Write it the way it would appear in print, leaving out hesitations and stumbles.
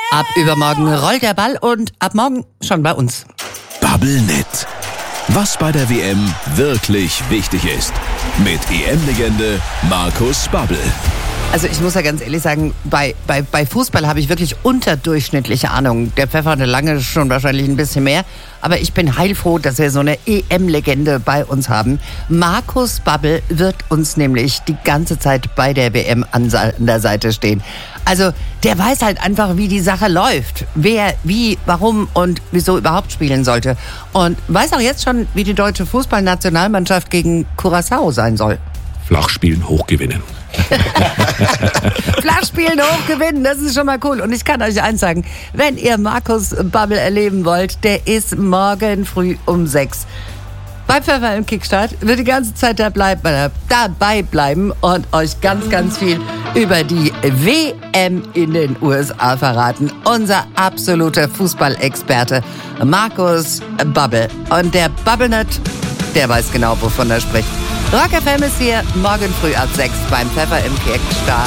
Ab übermorgen rollt der Ball und ab morgen schon bei uns. Bubblenet. Was bei der WM wirklich wichtig ist. Mit EM-Legende Markus Babbel. Also ich muss ja ganz ehrlich sagen, bei Fußball habe ich wirklich unterdurchschnittliche Ahnung. Der Pfeffer hatte lange schon wahrscheinlich ein bisschen mehr. Aber ich bin heilfroh, dass wir so eine EM-Legende bei uns haben. Markus Babbel wird uns nämlich die ganze Zeit bei der WM an der Seite stehen. Also der weiß halt einfach, wie die Sache läuft. Wer, wie, warum und wieso überhaupt spielen sollte. Und weiß auch jetzt schon, wie die deutsche Fußballnationalmannschaft gegen Curaçao sein soll. Flachspielen, hochgewinnen. Flachspielen hochgewinnen, das ist schon mal cool. Und ich kann euch eins sagen, wenn ihr Markus Babbel erleben wollt, der ist morgen früh um 6. Bei Pfeffer im Kickstart wird die ganze Zeit dabei bleiben und euch ganz, ganz viel über die WM in den USA verraten. Unser absoluter Fußballexperte Markus Babbel. Und der Bubblenet, der weiß genau, wovon er spricht. Rock FM ist hier morgen früh ab 6 beim Pfeffer im Kickstart.